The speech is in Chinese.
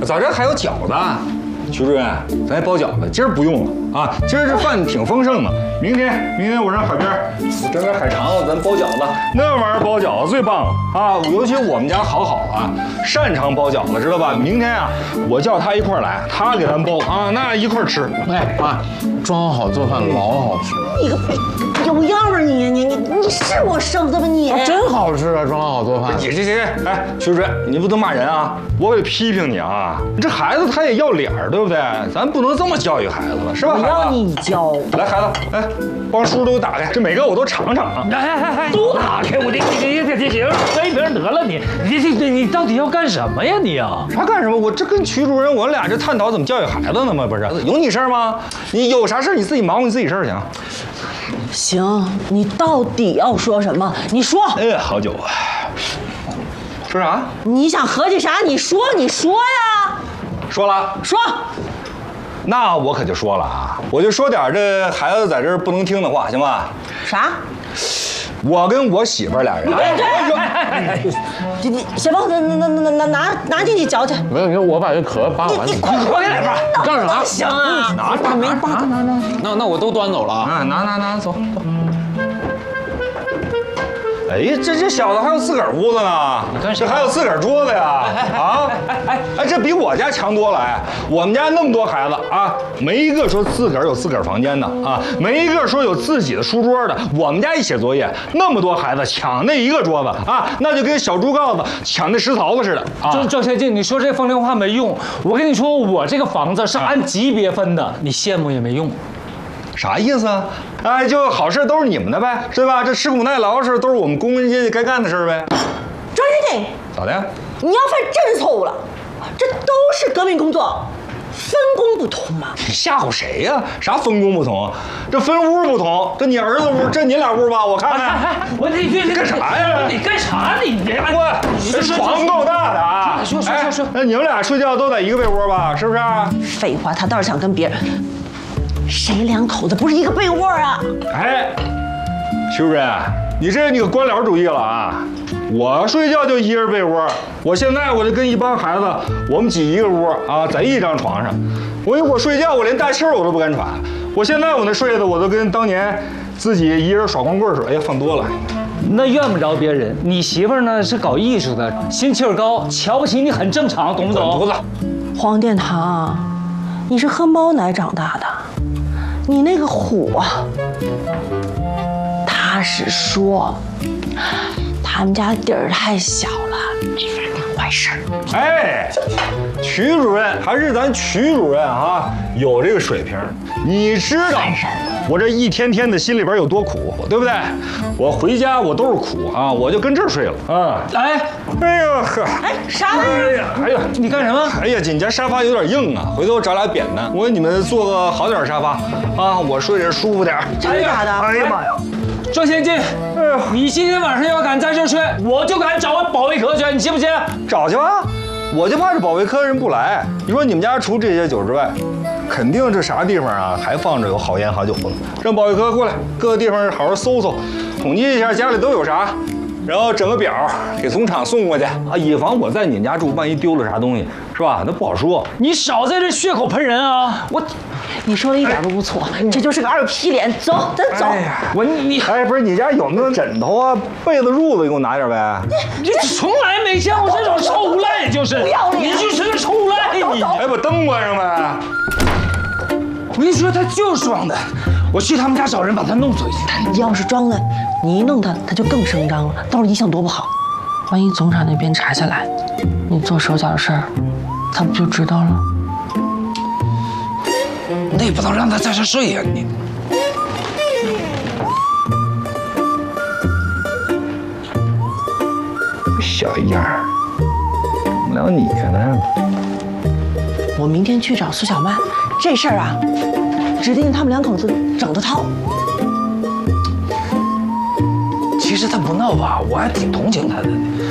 早晨还有饺子。徐主任，咱包饺子，今儿不用了啊。今儿这饭挺丰盛的，明天我上海边整点海肠子，咱包饺子。那玩意儿包饺子最棒了啊！尤其我们家好啊，擅长包饺子，知道吧？明天啊，我叫他一块儿来，他给咱包啊，那一块儿吃。 哎啊，庄好做饭老好吃。 你个有样儿你是我生的吧你？ 真好吃啊，庄好做饭。 行，哎，徐主任，你不能骂人啊！我得批评你啊！这孩子他也要脸儿，对不对？咱不能这么教育孩子了，是吧？ 我让你教。 来，孩子，来，帮叔叔都打开，这每个我都尝尝啊！ 哎，都打开！我这行，分一瓶得了你到底要干什么呀你啊？ 啥干什么？我这跟曲主任我俩这探讨怎么教育孩子呢吗？不是，有你事儿吗？你有啥事你自己忙活你自己事儿去啊。 行，你到底要说什么？你说。 哎，好久啊。说啥？ 你想合计啥？你说呀。 说了。 说。 那我可就说了啊，我就说点这孩子在这儿不能听的话，行吧？ 啥？ 我跟我媳妇儿俩人。 你先帮拿进去嚼去。 没有，我把这壳扒完。 你快回来吧！ 干啥？ 行啊， 拿没扒。 那我都端走了啊！ 拿走。哎，这小子还有自个儿屋子呢，这还有自个儿桌子呀！啊，哎，这比我家强多了哎！我们家那么多孩子啊，没一个说自个儿有自个儿房间的啊，没一个说有自己的书桌的。我们家一写作业，那么多孩子抢那一个桌子啊，那就跟小猪羔子抢那石头子似的啊！ 赵先进，你说这风凉话没用。我跟你说，我这个房子是按级别分的，你羡慕也没用。 啥意思啊？哎，就好事都是你们的呗，是吧？这吃苦耐劳的事都是我们工人阶级该干的事呗。 庄先进， 咋的？ 你要犯真错误了，这都是革命工作，分工不同嘛。 你吓唬谁呀？啥分工不同？这分屋不同，这你儿子屋，这你俩屋吧？我看看。 你干啥呀？ 你干啥？你我这床够大的啊！ 说， 那你们俩睡觉都在一个被窝吧？是不是？ 废话，他倒是想跟别人。谁两口子不是一个被窝啊？ 哎，徐主任，你可官僚主义了啊！我睡觉就一人被窝，我现在我就跟一帮孩子，我们挤一个屋啊，在一张床上。我睡觉我连大气儿我都不敢喘，我现在我那睡的我都跟当年自己一人耍光棍似的。哎呀，放多了。 那怨不着别人，你媳妇儿呢是搞艺术的，心气儿高，瞧不起你很正常，懂不懂？ 犊子， 黄殿堂，你是喝猫奶长大的。你那个虎啊，他是说他们家地儿太小了，没法干坏事。 哎，曲主任还是咱曲主任啊，有这个水平。你知道我这一天天的心里边有多苦，对不对？我回家我都是苦啊，我就跟这儿睡了啊。哎呦呵， 哎，啥玩意儿？ 哎呀， 你干什么？ 哎呀，你家沙发有点硬啊，回头找俩扁担，我给你们做个好点沙发啊，我睡着舒服点。 真的假的？ 哎呀妈呀！ 庄先进，你今天晚上要敢在这睡，我就敢找保卫科去，你信不信？ 找去吧，我就怕这保卫科人不来。你说你们家除这些酒之外，肯定这啥地方啊还放着有好烟好酒的，让保卫科过来，各个地方好好搜搜，统计一下家里都有啥，然后整个表给总厂送过去啊，以防我在你们家住，万一丢了啥东西，是吧？那不好说。 你少在这血口喷人啊！ 你说的一点都不错，这就是个2批脸。走，咱走。 哎呀，哎，不是你家有那枕头啊、被子、褥子，给我拿点呗。 你从来没见过这种臭无赖，就是不要脸， 你就是个臭无赖，你。 哎，把灯关上呗。 我跟你说，他就是装的。我去他们家找人把他弄出去。 他要是装的，你一弄他，他就更声张了，到时候影响多不好。万一总厂那边查下来，你做手脚的事儿，他不就知道了？ 那也不能让他在这睡呀，你。 小样儿，怎么了你呢？ 我明天去找苏小曼，这事儿啊，指定他们两口子整的套。 其实他不闹吧，我还挺同情他的。